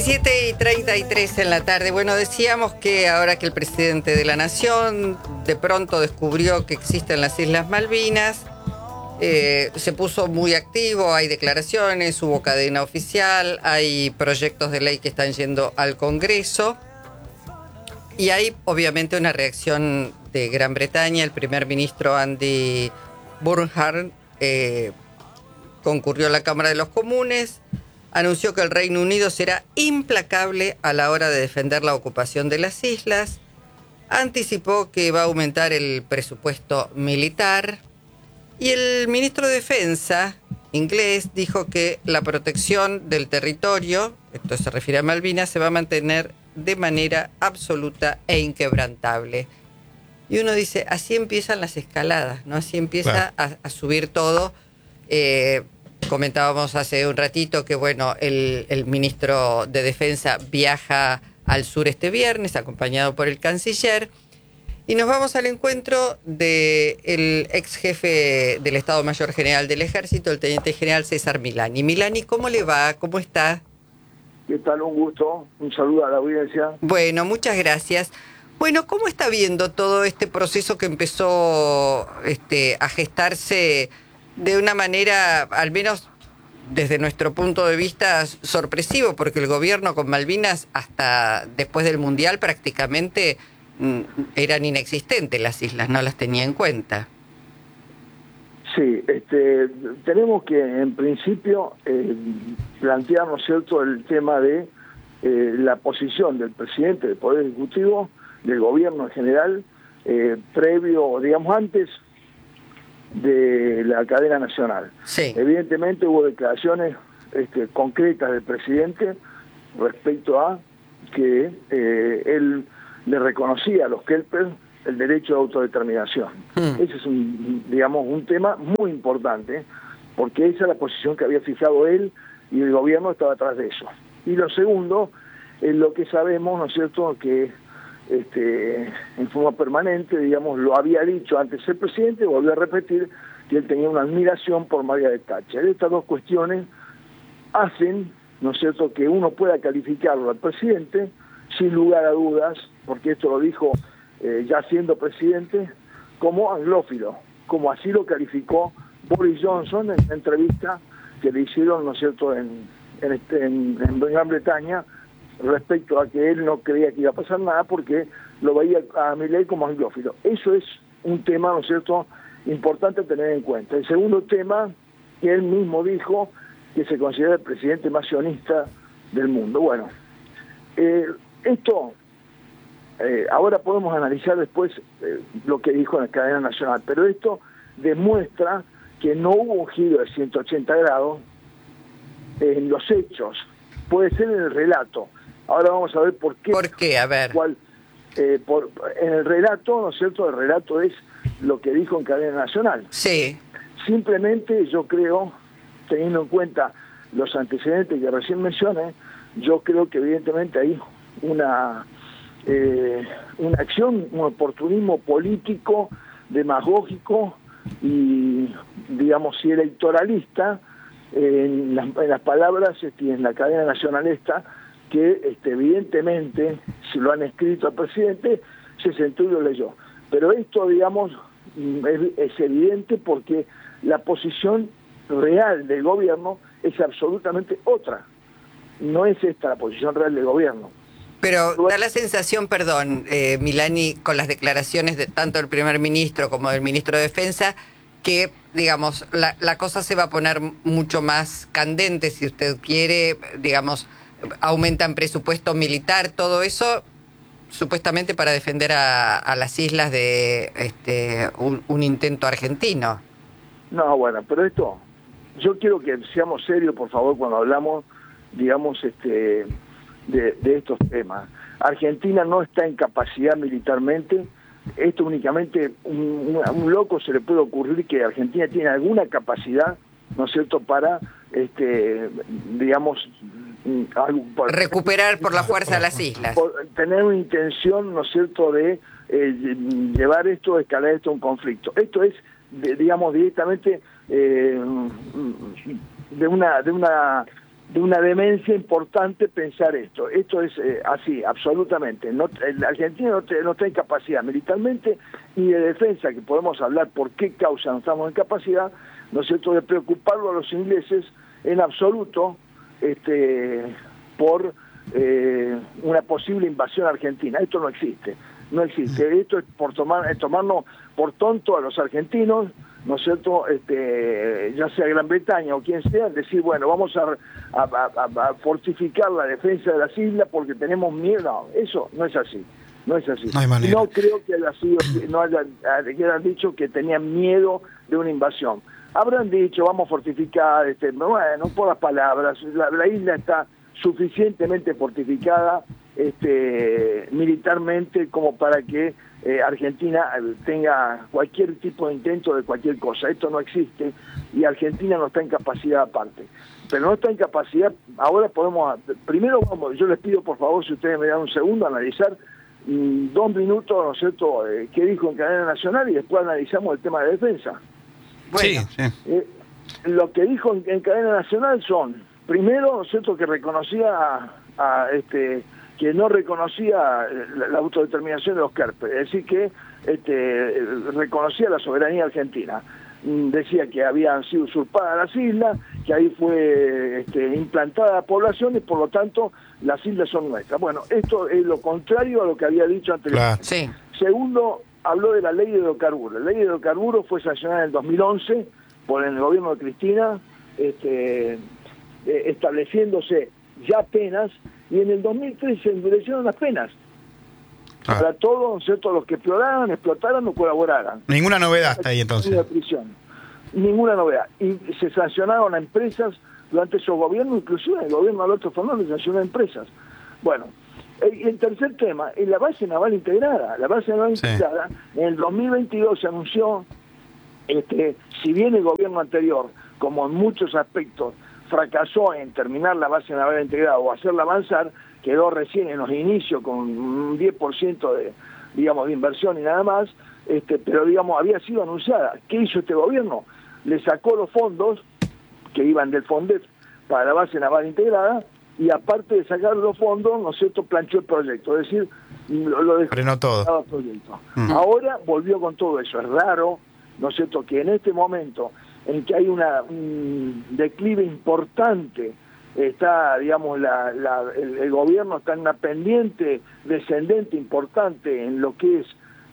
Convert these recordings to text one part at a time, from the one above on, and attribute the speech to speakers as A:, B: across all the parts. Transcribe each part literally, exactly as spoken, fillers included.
A: siete y treinta y tres en la tarde. Bueno, decíamos que ahora que el presidente de la Nación de pronto descubrió que existen las Islas Malvinas, eh, se puso muy activo, hay declaraciones, hubo cadena oficial, hay proyectos de ley que están yendo al Congreso y hay obviamente una reacción de Gran Bretaña. El primer ministro Andy Burnham eh, concurrió a la Cámara de los Comunes, anunció que el Reino Unido será implacable a la hora de defender la ocupación de las islas, anticipó que va a aumentar el presupuesto militar y el ministro de Defensa inglés dijo que la protección del territorio, esto se refiere a Malvinas, se va a mantener de manera absoluta e inquebrantable. Y uno dice, así empiezan las escaladas, ¿no? Así empieza claro. a, a subir todo. Eh, Comentábamos hace un ratito que, bueno, el, el ministro de Defensa viaja al sur este viernes, acompañado por el canciller, y nos vamos al encuentro del ex jefe del Estado Mayor General del Ejército, el teniente general César Milani. Milani, ¿cómo le va? ¿Cómo está?
B: ¿Qué tal? Un gusto. Un saludo a la audiencia.
A: Bueno, muchas gracias. Bueno, ¿cómo está viendo todo este proceso que empezó este, a gestarse de una manera, al menos desde nuestro punto de vista, sorpresivo, porque el gobierno con Malvinas hasta después del Mundial prácticamente mm, eran inexistentes las islas, no las tenía en cuenta?
B: Sí, este, tenemos que en principio eh, plantear, ¿no es cierto?, el tema de eh, la posición del presidente del Poder Ejecutivo, del gobierno en general, eh, previo, digamos, antes de la cadena nacional.
A: Sí.
B: Evidentemente hubo declaraciones este, concretas del presidente respecto a que eh, él le reconocía a los kelpers el derecho de autodeterminación. Mm. Ese es un, digamos, un tema muy importante, porque esa es la posición que había fijado él y el gobierno estaba atrás de eso. Y lo segundo es lo que sabemos, ¿no es cierto?, que Este, en forma permanente, digamos, lo había dicho antes el presidente, volvió a repetir que él tenía una admiración por Margaret Thatcher. Estas dos cuestiones hacen, ¿no es cierto?, que uno pueda calificarlo al presidente sin lugar a dudas, porque esto lo dijo eh, ya siendo presidente, como anglófilo, como así lo calificó Boris Johnson en una entrevista que le hicieron, ¿no es cierto?, en, en, este, en, en Gran Bretaña, respecto a que él no creía que iba a pasar nada porque lo veía a Milei como anglófilo. Eso es un tema, ¿no es cierto?, importante tener en cuenta. El segundo tema, que él mismo dijo que se considera el presidente más sionista del mundo. Bueno, eh, esto, eh, ahora podemos analizar después eh, lo que dijo en la cadena nacional, pero esto demuestra que no hubo un giro de ciento ochenta grados en los hechos, puede ser en el relato. Ahora vamos a ver por qué.
A: ¿Por qué? A ver.
B: Cuál, eh, por, en el relato, ¿no es cierto?, el relato es lo que dijo en cadena nacional.
A: Sí.
B: Simplemente yo creo, teniendo en cuenta los antecedentes que recién mencioné, yo creo que evidentemente hay una, eh, una acción, un oportunismo político, demagógico y, digamos, si electoralista, en las, en las palabras y en la cadena nacional esta, que este, evidentemente, si lo han escrito al presidente, se sentó y lo leyó. Pero esto, digamos, es, es evidente porque la posición real del gobierno es absolutamente otra. No es esta la posición real del gobierno.
A: Pero da la sensación, perdón, eh, Milani, con las declaraciones de tanto del primer ministro como del ministro de Defensa, que, digamos, la, la cosa se va a poner mucho más candente, si usted quiere, digamos, aumentan presupuesto militar, todo eso, supuestamente para defender a, a las islas de este un, un intento argentino.
B: No, bueno, pero esto, yo quiero que seamos serios, por favor, cuando hablamos, digamos, este de, de estos temas. Argentina no está en capacidad militarmente. Esto únicamente, un, un, un loco se le puede ocurrir que Argentina tiene alguna capacidad, ¿no es cierto?, para, este, digamos, algo, por,
A: recuperar por la fuerza las islas.
B: Por tener una intención, ¿no es cierto?, de eh, llevar esto, escalar esto a un conflicto. Esto es, de, digamos, directamente eh, de una, de una de una demencia importante pensar esto. Esto es eh, así, absolutamente. No, el argentino no, te, no está en capacidad militarmente ni de defensa, que podemos hablar por qué causa no estamos en capacidad, ¿no es cierto?, de preocuparlo a los ingleses en absoluto este, por eh, una posible invasión argentina. Esto no existe, no existe. Esto es por tomar, es tomarnos por tonto a los argentinos, ¿no es cierto?, este, ya sea Gran Bretaña o quien sea, decir, bueno, vamos a, a, a, a fortificar la defensa de las islas porque tenemos miedo. No, eso no es así, no es así.
C: No hay manera.
B: No creo que haya sido, no hayan, hayan dicho que tenían miedo de una invasión. Habrán dicho, vamos a fortificar, este, bueno, por las palabras, la, la isla está suficientemente fortificada este, militarmente como para que Eh, Argentina tenga cualquier tipo de intento de cualquier cosa. Esto no existe y Argentina no está en capacidad aparte. Pero no está en capacidad, ahora podemos, primero vamos, yo les pido por favor, si ustedes me dan un segundo, analizar mmm, dos minutos, ¿no es cierto?, eh, qué dijo en cadena nacional y después analizamos el tema de defensa.
C: Bueno, sí, sí.
B: Eh, lo que dijo en, en cadena nacional son, primero, ¿no es cierto?, que reconocía a, a este... que no reconocía la, la autodeterminación de los Kerpes, es decir, que este, reconocía la soberanía argentina. Decía que habían sido usurpadas las islas, que ahí fue este, implantada la población y por lo tanto las islas son nuestras. Bueno, esto es lo contrario a lo que había dicho anteriormente.
A: Claro. Sí.
B: Segundo, habló de la ley de hidrocarburos. La ley de hidrocarburos fue sancionada en el dos mil once por el gobierno de Cristina, este, eh, estableciéndose ya penas, y en el dos mil trece se endurecieron las penas ah. para todos, ¿cierto?, los que exploraran, explotaran o colaboraran.
C: Ninguna novedad está ahí entonces.
B: Prisión. Ninguna novedad. Y se sancionaron a empresas durante esos gobiernos, inclusive el gobierno de Alberto Fernández sancionó a empresas. Bueno, y el tercer tema es la base naval integrada. La base naval sí. integrada, en el dos mil veintidós se anunció, este, si bien el gobierno anterior, como en muchos aspectos, fracasó en terminar la base naval integrada o hacerla avanzar, quedó recién en los inicios con un diez por ciento de, digamos, de inversión y nada más, este, pero digamos había sido anunciada. ¿Qué hizo este gobierno? Le sacó los fondos que iban del Fondet para la base naval integrada y aparte de sacar los fondos, ¿no es cierto?, planchó el proyecto, es decir, lo, lo dejó.
C: Frenó todo.
B: El proyecto. Uh-huh. Ahora volvió con todo eso. Es raro, ¿no es cierto?, que en este momento en que hay una, un declive importante, está, digamos, la, la, el, el gobierno está en una pendiente descendente importante en lo que es,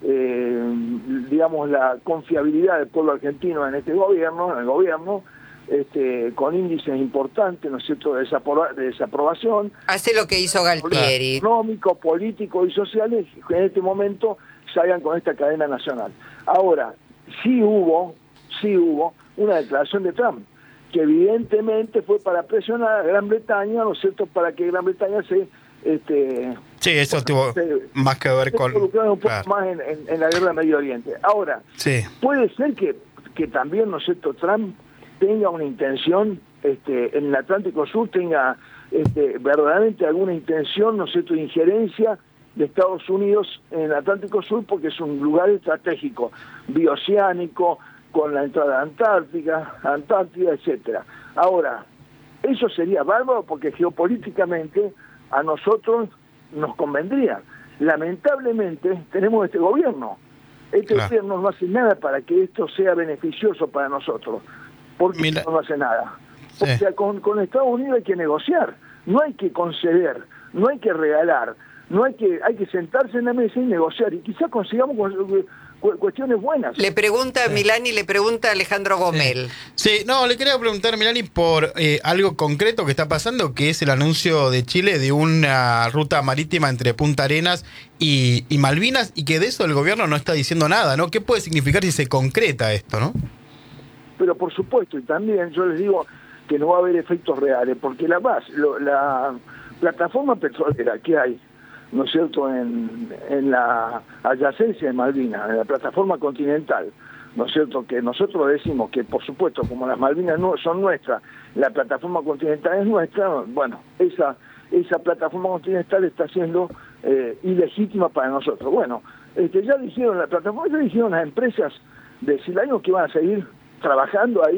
B: eh, digamos, la confiabilidad del pueblo argentino en este gobierno, en el gobierno, este, con índices importantes, ¿no es cierto?, de, desapro de desaprobación.
A: Hace lo que hizo Galtieri.
B: Económico, político y sociales, que en este momento salgan con esta cadena nacional. Ahora, sí hubo, sí hubo, una declaración de Trump, que evidentemente fue para presionar a Gran Bretaña, ¿no es cierto?, para que Gran Bretaña se... Este,
C: sí, eso tuvo se, más que ver con...
B: Se un poco claro. más en, en, en la guerra de Medio Oriente. Ahora, sí. puede ser que, que también, ¿no es cierto?, Trump tenga una intención, este, en el Atlántico Sur, tenga este, verdaderamente alguna intención, ¿no es cierto?, de injerencia de Estados Unidos en el Atlántico Sur, porque es un lugar estratégico, bioceánico, con la entrada a Antártica, Antártida, etcétera. Ahora, eso sería bárbaro porque geopolíticamente a nosotros nos convendría. Lamentablemente tenemos este gobierno. Este claro. gobierno no hace nada para que esto sea beneficioso para nosotros. Porque Mira. no hace nada. O sí. sea, con, con Estados Unidos hay que negociar, no hay que conceder, no hay que regalar, no hay que hay que sentarse en la mesa y negociar y quizás consigamos cuestiones buenas.
A: Le pregunta a Milani, le pregunta a Alejandro Gomel.
C: Sí, sí no, le quería preguntar a Milani por eh, algo concreto que está pasando, que es el anuncio de Chile de una ruta marítima entre Punta Arenas y, y Malvinas, y que de eso el gobierno no está diciendo nada, ¿no? ¿Qué puede significar si se concreta esto, no?
B: Pero por supuesto, y también yo les digo que no va a haber efectos reales, porque la base, lo, la plataforma petrolera que hay, ¿no es cierto?, en, en la adyacencia de Malvinas, en la plataforma continental, ¿no es cierto?, que nosotros decimos que, por supuesto, como las Malvinas no son nuestras, la plataforma continental es nuestra, bueno, esa esa plataforma continental está siendo eh, ilegítima para nosotros. Bueno, este, ya dijeron, la plataforma ya dijeron las empresas de Silaño que van a seguir trabajando ahí,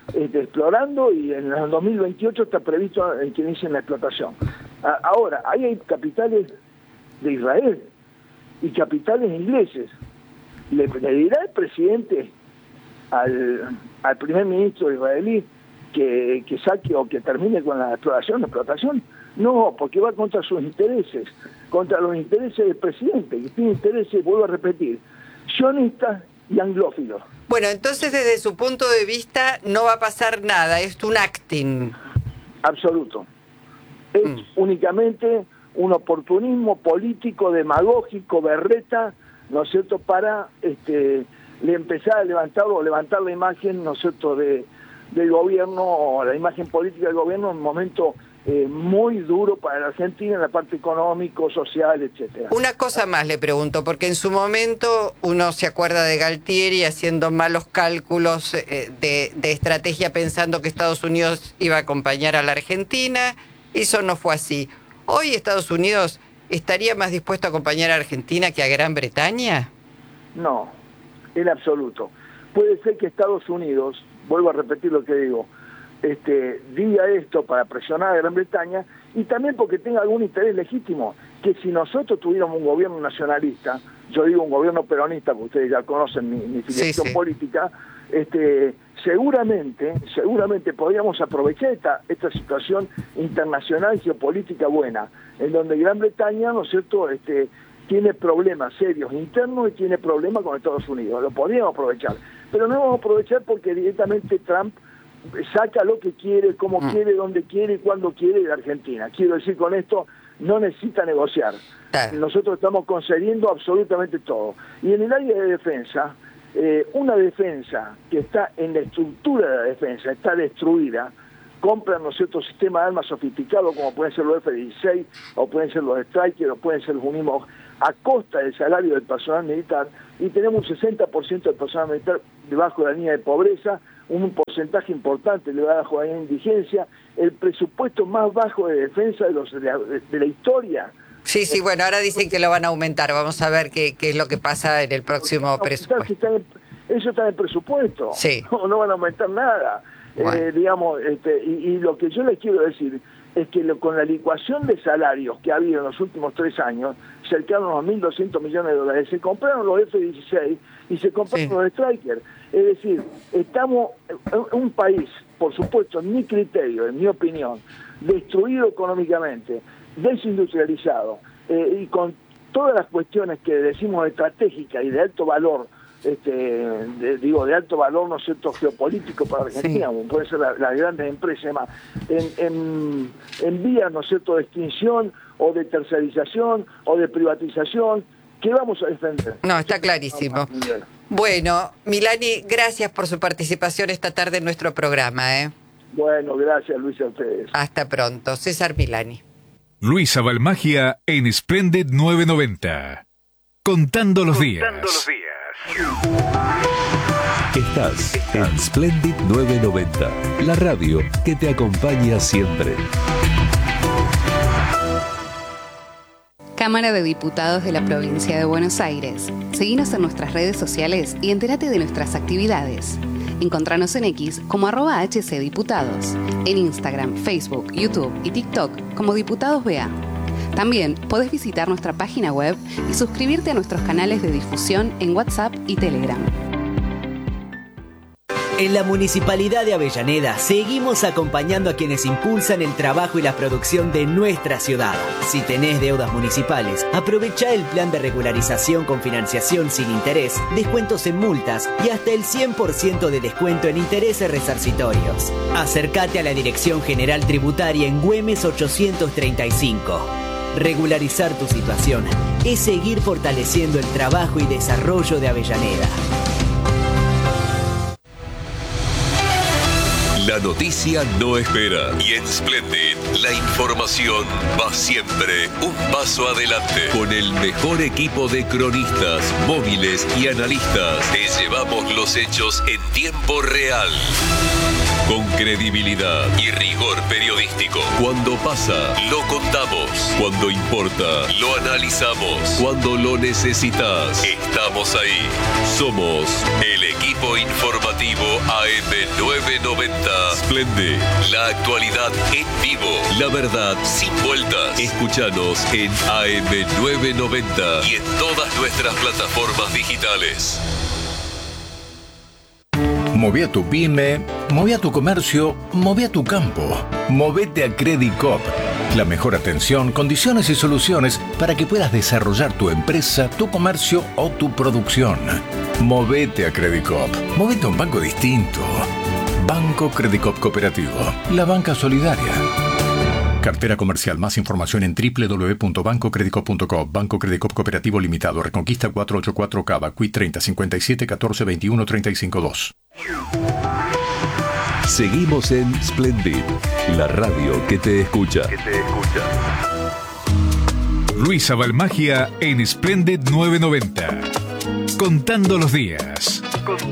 B: este, explorando y en el dos mil veintiocho está previsto que inicien la explotación. A, ahora, ahí hay capitales de Israel y capitales ingleses. ¿Le, le dirá el presidente al, al primer ministro israelí que, que saque o que termine con la exploración, la explotación? No, porque va contra sus intereses, contra los intereses del presidente, que tiene intereses, vuelvo a repetir, sionistas y anglófilos.
A: Bueno, entonces desde su punto de vista no va a pasar nada, es un acting.
B: Absoluto. Es mm. únicamente un oportunismo político, demagógico, berreta, ¿no es cierto?, para este, le empezar a levantar o levantar la imagen, ¿no es cierto?, de, del gobierno, o la imagen política del gobierno en un momento eh, muy duro para la Argentina en la parte económico, social, etcétera.
A: Una cosa más le pregunto, porque en su momento uno se acuerda de Galtieri haciendo malos cálculos eh, de, de estrategia pensando que Estados Unidos iba a acompañar a la Argentina, eso no fue así. Hoy Estados Unidos ¿estaría más dispuesto a acompañar a Argentina que a Gran Bretaña?
B: No, en absoluto. Puede ser que Estados Unidos, vuelvo a repetir lo que digo, este, diga esto para presionar a Gran Bretaña y también porque tenga algún interés legítimo, que si nosotros tuviéramos un gobierno nacionalista, yo digo un gobierno peronista, porque ustedes ya conocen mi, mi filiación sí, sí. política, este, seguramente, seguramente podríamos aprovechar esta, esta situación internacional geopolítica buena, en donde Gran Bretaña, ¿no es cierto?, este, tiene problemas serios internos y tiene problemas con Estados Unidos. Lo podríamos aprovechar, pero no vamos a aprovechar porque directamente Trump saca lo que quiere, como mm. quiere, donde quiere y cuando quiere de Argentina. Quiero decir con esto, no necesita negociar. Ah. Nosotros estamos concediendo absolutamente todo. Y en el área de defensa, eh, una defensa que está en la estructura de la defensa, está destruida, compran, ¿no es cierto?, sistemas de armas sofisticados como pueden ser los F dieciséis, o pueden ser los Strikers, o pueden ser los Unimog, a costa del salario del personal militar, y tenemos un sesenta por ciento del personal militar debajo de la línea de pobreza, un porcentaje importante debajo de la indigencia, el presupuesto más bajo de defensa de, los, de, la, de la historia.
A: Sí, sí, bueno, ahora dicen que lo van a aumentar, vamos a ver qué, qué es lo que pasa en el próximo no, presupuesto.
B: Está en, eso está en el presupuesto,
A: sí.
B: no, no van a aumentar nada. Bueno. Eh, digamos, este, y, y lo que yo les quiero decir es que lo, con la licuación de salarios que ha habido en los últimos tres años, cercanos a los mil doscientos millones de dólares, se compraron los F dieciséis y se compraron sí. los Strikers. Es decir, estamos en un país, por supuesto, en mi criterio, en mi opinión, destruido económicamente, desindustrializado, eh, y con todas las cuestiones que decimos estratégicas y de alto valor, este de, digo de alto valor, ¿no es cierto?, geopolítico para Argentina, sí. puede ser las la grandes empresas más, en, en, en vías, ¿no es cierto?, de extinción o de tercerización o de privatización, ¿qué vamos a defender?
A: No, está clarísimo. Bueno, Milani, gracias por su participación esta tarde en nuestro programa, ¿eh?
B: Bueno, gracias, Luisa, a ustedes.
A: Hasta pronto. César Milani.
D: Luisa Balmagia en Splendid nueve noventa. Contando los días. Contando los días.
E: Estás en Splendid nueve noventa, la radio que te acompaña siempre.
F: Cámara de Diputados de la Provincia de Buenos Aires. Seguinos en nuestras redes sociales y entérate de nuestras actividades. Encontranos en X como arroba hcdiputados, en Instagram, Facebook, YouTube y TikTok como Diputados B A. También podés visitar nuestra página web y suscribirte a nuestros canales de difusión en WhatsApp y Telegram.
G: En la Municipalidad de Avellaneda seguimos acompañando a quienes impulsan el trabajo y la producción de nuestra ciudad. Si tenés deudas municipales, aprovecha el plan de regularización con financiación sin interés, descuentos en multas y hasta el cien por ciento de descuento en intereses resarcitorios. Acércate a la Dirección General Tributaria en Güemes ochocientos treinta y cinco. Regularizar tu situación es seguir fortaleciendo el trabajo y desarrollo de Avellaneda.
E: La noticia no espera y en Splendid la información va siempre un paso adelante. Con el mejor equipo de cronistas, móviles y analistas, te llevamos los hechos en tiempo real. con credibilidad y rigor periodístico. Cuando pasa, lo contamos. Cuando importa, lo analizamos. Cuando lo necesitas, estamos ahí. Somos el equipo informativo A M novecientos noventa. Splendid, la actualidad en vivo. La verdad sin vueltas. Escúchanos en A M novecientos noventa y en todas nuestras plataformas digitales.
H: Moví a tu pyme, moví a tu comercio, moví a tu campo. Movete a Credicop. La mejor atención, condiciones y soluciones para que puedas desarrollar tu empresa, tu comercio o tu producción. Movete a Credicop. Movete a un banco distinto. Banco Credicop Cooperativo. La banca solidaria. Cartera comercial. Más información en doble u doble u doble u punto banco credicop punto com. Banco Credicop Cooperativo Limitado. Reconquista cuatrocientos ochenta y cuatro Cava. Q I treinta cincuenta y siete catorce veintiuno treinta y cinco dos.
E: Seguimos en Splendid, la radio que te escucha. Que te escucha.
D: Luisa Balmagia en Splendid novecientos noventa. Contando los días.